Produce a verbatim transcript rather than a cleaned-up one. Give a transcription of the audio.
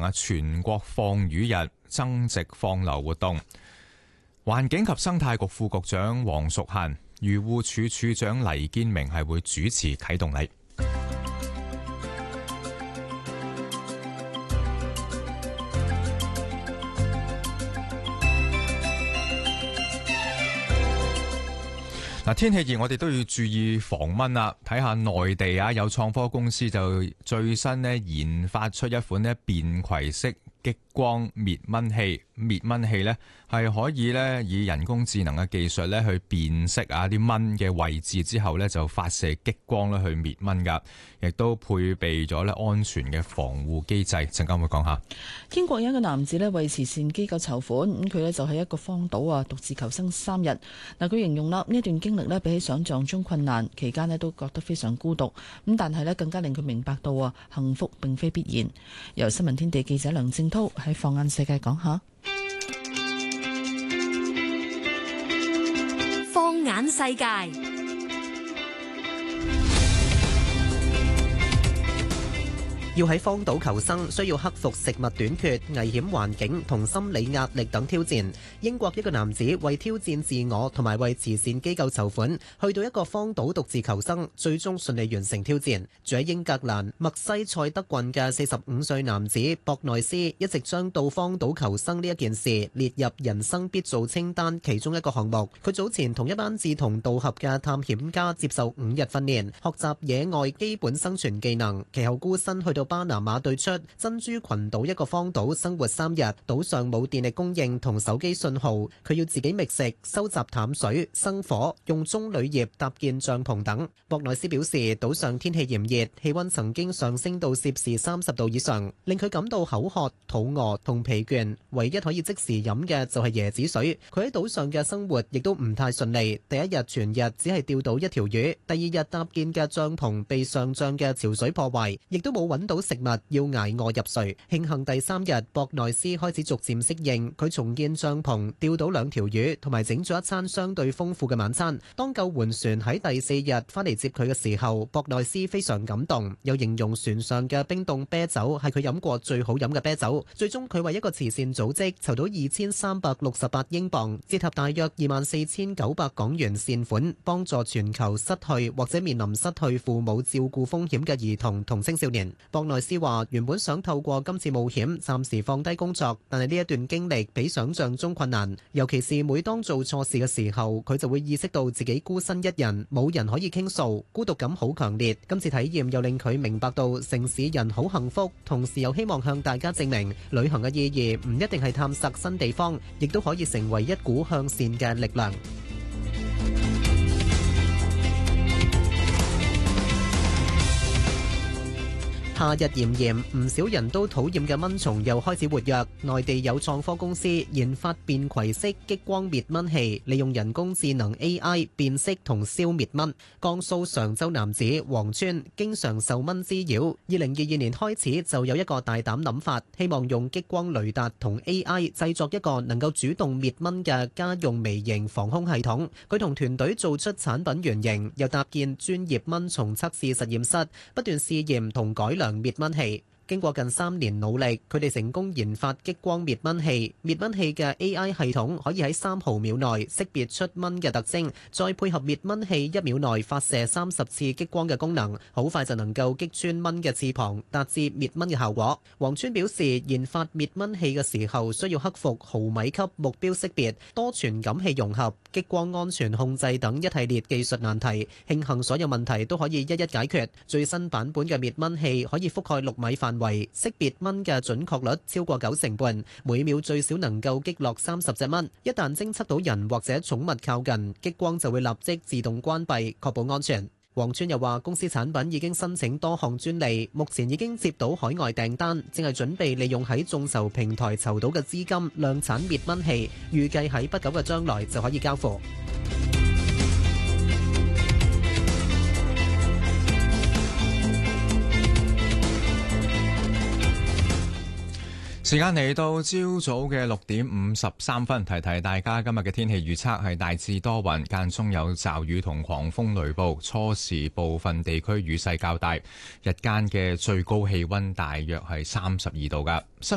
啊全國放魚日增值放流活動。環境及生態局副局長黃淑嫻、漁護署署長黎堅明係會主持啟動禮。嗱，天氣熱，我哋都要注意防蚊啦。睇下內地啊，有創科公司就最新咧研發出一款咧便攜式激光滅蚊器。滅蚊器呢係可以咧以人工智能嘅技術咧去辨識啊啲蚊嘅位置之後咧就發射激光咧去滅蚊噶，亦都配備咗咧安全嘅防護機制。陣間會講下。 英國有一個男子咧為慈善機構籌款，咁佢咧就喺一個荒島啊獨自求生三日。嗱，佢形容啦呢一段經歷咧比起想象中困難，期間咧都覺得非常孤獨。咁但係咧更加令佢明白到啊幸福並非必然。由新聞天地記者梁正濤喺放眼世界講下。 放眼世界， 要喺荒島求生，需要克服食物短缺、危險環境同心理壓力等挑戰。英國一個男子為挑戰自我同埋為慈善機構籌款，去到一個荒島獨自求生，最終順利完成挑戰。住喺英格蘭默西塞德郡嘅四十五歲男子博內斯，一直將到荒島求生呢一件事列入人生必做清單其中一個項目。佢早前同一班志同道合嘅探險家接受五日訓練，學習野外基本生存技能，其後孤身去到巴拿馬對出珍珠群島一個荒島生活三日，島上冇電力供應同手機信號，佢要自己覓食、收集淡水、生火、用棕櫚葉搭建帳篷等。博內斯表示，島上天氣炎熱，氣溫曾經上升到攝氏三十度以上，令佢感到口渴、肚餓同疲倦，唯一可以即時飲嘅就係椰子水。佢喺島上嘅生活亦都唔太順利，第一日全日只係釣到一條魚，第二日搭建嘅帳篷被上漲嘅潮水破壞，亦都冇揾到食物，要挨餓入睡。慶幸第三日博內斯開始逐漸適應，佢重建帳篷，釣到兩條魚，同埋整咗一餐相對豐富嘅晚餐。當救援船喺第四日翻嚟接佢嘅時候，博內斯非常感動，又形容船上嘅冰凍啤酒係佢飲過最好飲嘅啤酒。最終佢為一個慈善組織籌到二千三百六十八英鎊，折合大約二萬四千九百港元善款，幫助全球失去或者面臨失去父母照顧風險嘅兒童同青少年。博內斯話原本想透過今次冒險暫時放低工作，但係呢一段經歷比想象中困難，尤其是每當做錯事嘅時候，佢就會意識到自己孤身一人，冇人可以傾訴，孤獨感好強烈。今次體驗又令佢明白到城市人好幸福，同時又希望向大家證明旅行嘅意義唔一定係探索新地方，亦都可以成為一股向善嘅力量。夏日炎炎，唔少人都討厭嘅蚊蟲又開始活躍。內地有創科公司研發便攜式激光滅蚊器，利用人工智能 A I 辨識同消滅蚊。江蘇常州男子黃川經常受蚊滋擾，二零二二年開始就有一個大膽諗法，希望用激光雷達同 A I 製作一個能夠主動滅蚊嘅家用微型防空系統。佢同團隊做出產品原型，又搭建專業蚊蟲測試實驗室，不斷試驗同改良滅蚊器。經過近三年努力，佢哋成功研發激光滅蚊器。滅蚊器嘅 A I 系統可以喺三毫秒內識別出蚊嘅特徵，再配合滅蚊器一秒內發射三十次激光嘅功能，好快就能夠擊穿蚊嘅翅膀，達至滅蚊嘅效果。黃川表示，研發滅蚊器嘅時候需要克服毫米級目標識別、多傳感器融合、激光安全控制等一系列技術難題，慶幸所有問題都可以一一解決。最新版本嘅滅蚊器可以覆蓋六米範圍，識別蚊嘅準確率超過九成半，每秒最少能夠擊落三十隻蚊。一旦偵測到人或者寵物靠近，激光就會立即自動關閉，確保安全。黃川又話，公司產品已經申請多項專利，目前已經接到海外訂單，正係準備利用喺眾籌平台籌到嘅資金量產滅蚊器，預計喺不久嘅將來就可以交付。 時間嚟到朝早嘅六點五十三分，提提大家今日嘅天氣預測係大致多雲，間中有驟雨同狂風雷暴，初時部分地區雨勢較大，日間嘅最高氣溫大約係三十二度㗎。